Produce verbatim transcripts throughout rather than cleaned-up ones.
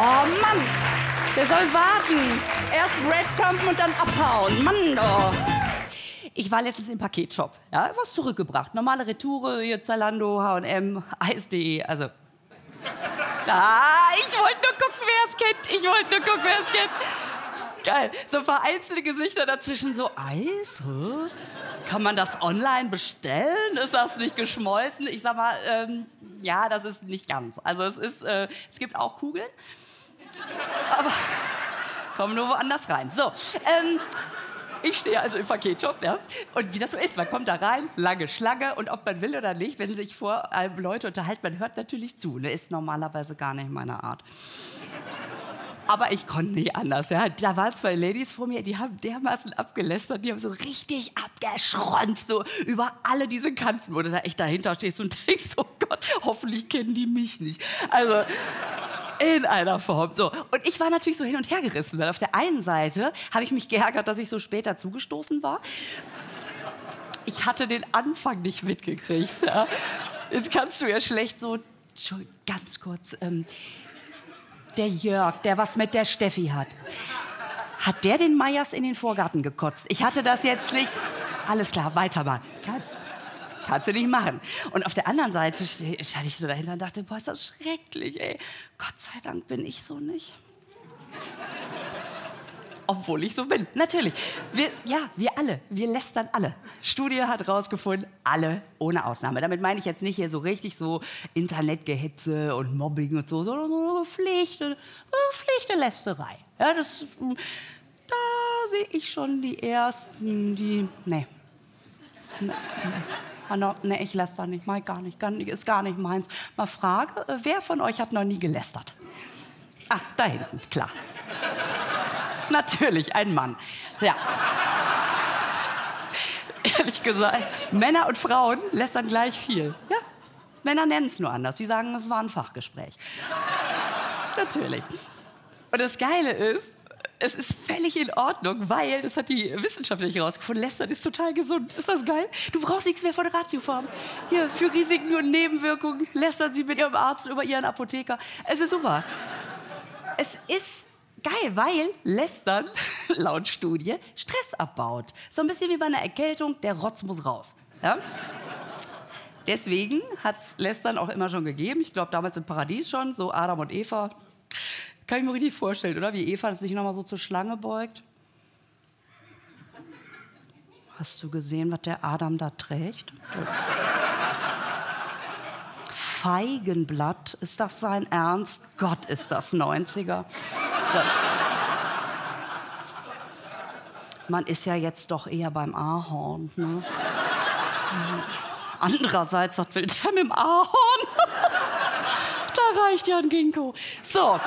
Oh Mann, der soll warten. Erst Breadcrumben und dann abhauen. Mann, doch. Ich war letztens im Paketshop. Ja, was zurückgebracht. Normale Retoure, hier Zalando, H und M, Eis punkt de. Also. Ah, ich wollte nur gucken, wer es kennt. Ich wollte nur gucken, wer es kennt. Geil. So vereinzelte Gesichter dazwischen. So, Eis? Hä? Kann man das online bestellen? Ist das nicht geschmolzen? Ich sag mal, ähm, ja, das ist nicht ganz. Also es ist, äh, es gibt auch Kugeln. Aber kommen nur woanders rein. So, ähm, ich stehe also im Paketshop, ja. Und wie das so ist, man kommt da rein, lange Schlange. Und ob man will oder nicht, wenn sich vor allem Leute unterhalten, man hört natürlich zu. Ne? Ist normalerweise gar nicht meine Art. Aber ich konnte nicht anders. Ja. Da waren zwei Ladies vor mir, die haben dermaßen abgelästert, die haben so richtig abgeschronzt, so über alle diese Kanten, wo du da echt dahinter stehst und denkst, oh Gott, hoffentlich kennen die mich nicht. Also in einer Form. So. Und ich war natürlich so hin und her gerissen, weil auf der einen Seite habe ich mich geärgert, dass ich so später zugestoßen war. Ich hatte den Anfang nicht mitgekriegt. Ja. Jetzt kannst du ja schlecht so, ganz kurz, ähm, der Jörg, der was mit der Steffi hat. Hat der den Meyers in den Vorgarten gekotzt? Ich hatte das jetzt nicht. Alles klar, weitermachen. Kannst, kannst du nicht machen. Und auf der anderen Seite stand ich so dahinter und dachte, boah, ist das schrecklich, ey. Gott sei Dank bin ich so nicht. Obwohl ich so bin, natürlich. Wir, ja, wir alle, wir lästern alle. Studie hat rausgefunden, alle ohne Ausnahme. Damit meine ich jetzt nicht hier so richtig so Internetgehetze und Mobbing und so, sondern so eine Pflichte, so eine Pflichte Lästerei. Ja, das, da sehe ich schon die ersten, die, nee. Nee, nee, ich läster nicht, mal gar nicht, gar nicht, ist gar nicht meins. Mal frage, wer von euch hat noch nie gelästert? Ah, da hinten, klar. Natürlich, ein Mann. Ja. Ehrlich gesagt, Männer und Frauen lästern gleich viel. Ja, Männer nennen es nur anders. Die sagen, es war ein Fachgespräch. Natürlich. Und das Geile ist, es ist völlig in Ordnung, weil, das hat die Wissenschaft nicht herausgefunden, Lästern ist total gesund. Ist das geil? Du brauchst nichts mehr von der Ratiofarm. Hier, für Risiken und Nebenwirkungen lästern Sie mit Ihrem Arzt über Ihren Apotheker. Es ist super. Es ist geil, weil Lästern, laut Studie, Stress abbaut. So ein bisschen wie bei einer Erkältung, der Rotz muss raus. Ja? Deswegen hat es Lästern auch immer schon gegeben. Ich glaube, damals im Paradies schon, so Adam und Eva. Kann ich mir richtig vorstellen, oder? Wie Eva sich noch mal so zur Schlange beugt. Hast du gesehen, was der Adam da trägt? Feigenblatt, ist das sein Ernst? Gott, ist das neunziger. Das. Man ist ja jetzt doch eher beim Ahorn. Ne? Andererseits, was will der mit dem Ahorn? Da reicht ja ein Ginkgo. So.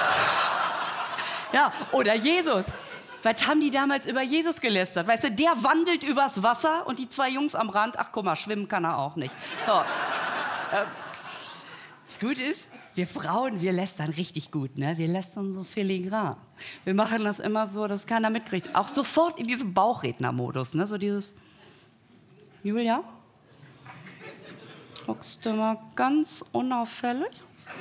Ja, oder Jesus. Was haben die damals über Jesus gelästert? Weißt du, der wandelt übers Wasser und die zwei Jungs am Rand, ach guck mal, schwimmen kann er auch nicht. So. Ähm, das Gute ist, wir Frauen, wir lästern richtig gut, ne? Wir lästern so filigran. Wir machen das immer so, dass keiner mitkriegt. Auch sofort in diesem Bauchrednermodus, ne? So dieses, Julia, guckst du mal ganz unauffällig?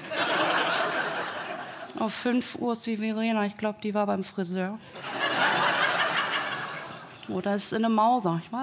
Auf fünf Uhr ist wie Verena, ich glaube, die war beim Friseur. Oder ist in eine Mauser, ich weiß